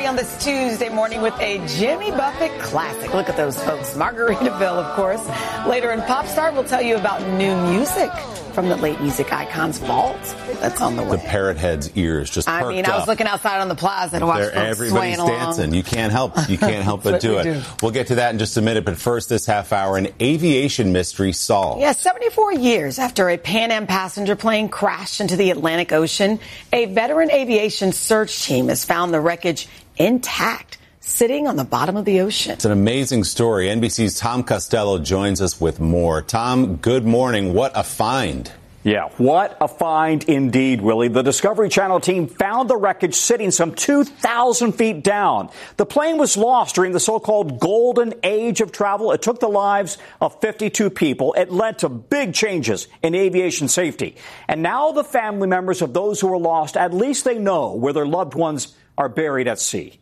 starting on this Tuesday morning with a Jimmy Buffett classic. Look at those folks. Margaritaville, of course. Later in Pop Star, we'll tell you about new music from the late music icon's vault. That's on the way. The parrot head's ears just perked up. I mean, I was looking outside on the plaza to watch folks swaying along. Everybody's dancing. You can't help but do it. We'll get to that in just a minute, but first, this half hour, an aviation mystery solved. Yeah, 74 years after a Pan Am passenger plane crashed into the Atlantic Ocean, a veteran aviation search team has found the wreckage intact, sitting on the bottom of the ocean. It's an amazing story. NBC's Tom Costello joins us with more. Tom, good morning. What a find. Yeah, what a find indeed, Willie. The Discovery Channel team found the wreckage sitting some 2,000 feet down. The plane was lost during the so-called golden age of travel. It took the lives of 52 people. It led to big changes in aviation safety. And now the family members of those who were lost, at least they know where their loved ones are buried at sea.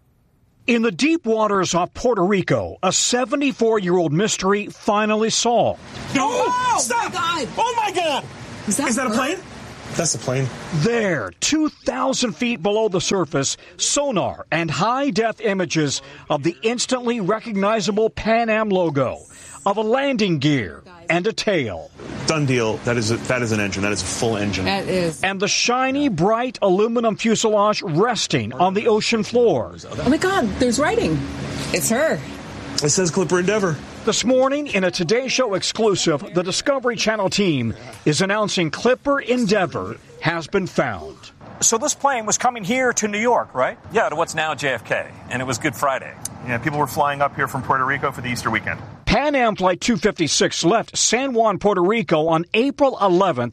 In the deep waters off Puerto Rico, a 74-year-old mystery finally solved. Oh, stop! Oh, my God! Is that a plane? That's a plane. There, 2,000 feet below the surface, sonar and high-def images of the instantly recognizable Pan Am logo, of a landing gear and a tail. Done deal. That is an engine. That is a full engine. That is. And the shiny, bright aluminum fuselage resting on the ocean floor. Oh, my God, there's writing. It's her. It says Clipper Endeavor. This morning, in a Today Show exclusive, the Discovery Channel team is announcing Clipper Endeavor has been found. So this plane was coming here to New York, right? Yeah, to what's now JFK, and it was Good Friday. Yeah, people were flying up here from Puerto Rico for the Easter weekend. Pan Am Flight 256 left San Juan, Puerto Rico on April 11th,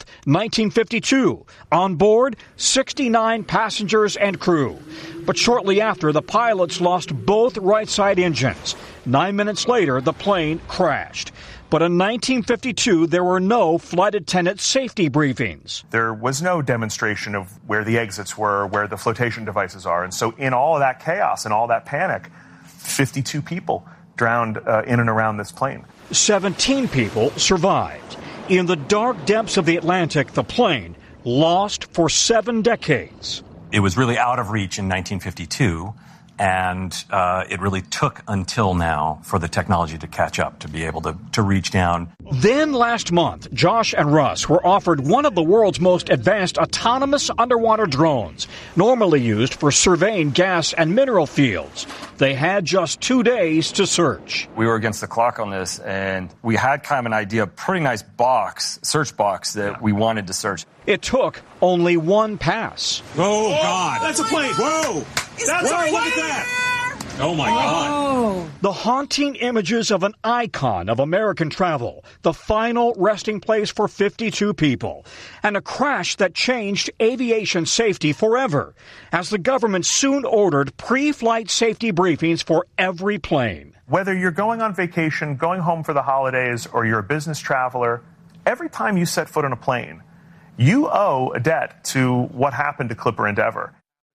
1952. On board, 69 passengers and crew. But shortly after, the pilots lost both right side engines. 9 minutes later, the plane crashed. But in 1952, there were no flight attendant safety briefings. There was no demonstration of where the exits were, where the flotation devices are. And so in all of that chaos and all that panic, 52 people drowned in and around this plane. 17 people survived. In the dark depths of the Atlantic, the plane lost for 7 decades. It was really out of reach in 1952, and it really took until now for the technology to catch up, to be able to reach down. Then last month, Josh and Russ were offered one of the world's most advanced autonomous underwater drones, normally used for surveying gas and mineral fields. They had just 2 days to search. We were against the clock on this, and we had kind of an idea, a pretty nice search box that we wanted to search. It took only one pass. Oh, God. That's a plane. Whoa. That's right. Look at that. Oh, my God. The haunting images of an icon of American travel, the final resting place for 52 people, and a crash that changed aviation safety forever, as the government soon ordered pre-flight safety briefings for every plane. Whether you're going on vacation, going home for the holidays, or you're a business traveler, every time you set foot on a plane, you owe a debt to what happened to Clipper Endeavor.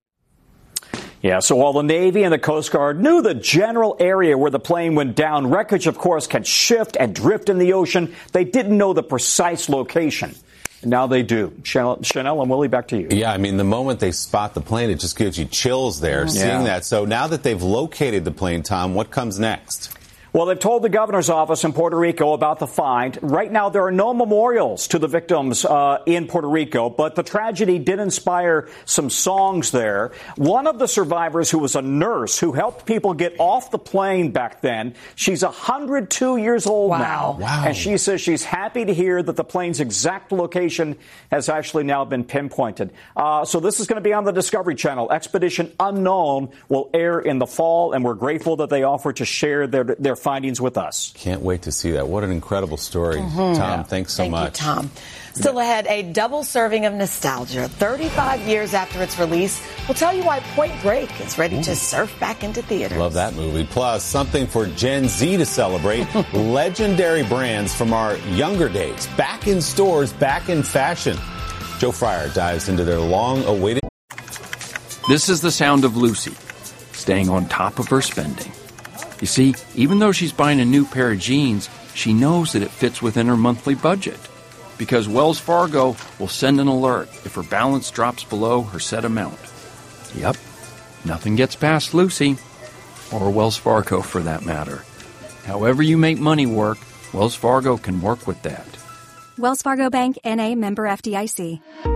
Yeah, so while the Navy and the Coast Guard knew the general area where the plane went down, wreckage, of course, can shift and drift in the ocean. They didn't know the precise location. And now they do. Chanel and Willie, back to you. Yeah, I mean, the moment they spot the plane, it just gives you chills there, seeing that. So now that they've located the plane, Tom, what comes next? Well, they've told the governor's office in Puerto Rico about the find. Right now, there are no memorials to the victims in Puerto Rico, but the tragedy did inspire some songs there. One of the survivors, who was a nurse who helped people get off the plane back then, she's 102 years old now. Wow. And she says she's happy to hear that the plane's exact location has actually now been pinpointed. So this is going to be on the Discovery Channel. Expedition Unknown will air in the fall, and we're grateful that they offer to share their findings with us. Can't wait to see that. What an incredible story. Tom, thanks so much. Thank you, Tom. Still ahead, a double serving of nostalgia. 35 years after its release, we'll tell you why Point Break is ready to surf back into theaters. Love that movie. Plus, something for Gen Z to celebrate. Legendary brands from our younger days. Back in stores, back in fashion. Joe Fryer dives into their long-awaited... This is the sound of Lucy, staying on top of her spending. You see, even though she's buying a new pair of jeans, she knows that it fits within her monthly budget. Because Wells Fargo will send an alert if her balance drops below her set amount. Yep, Nothing gets past Lucy, or Wells Fargo for that matter. However you make money work, Wells Fargo can work with that. Wells Fargo Bank, N.A., member FDIC.